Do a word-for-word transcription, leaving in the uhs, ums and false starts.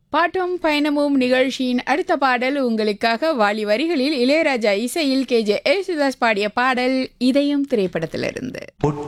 பாட்டும் பயணமும் நிகழ்ச்சியின் அடுத்த பாடல் உங்களுக்காக வாலி வரிகளில் இளையராஜா இசையில் கே ஜே யேசுதாஸ் பாடிய பாடல் இதயம் திரைப்படத்திலிருந்து.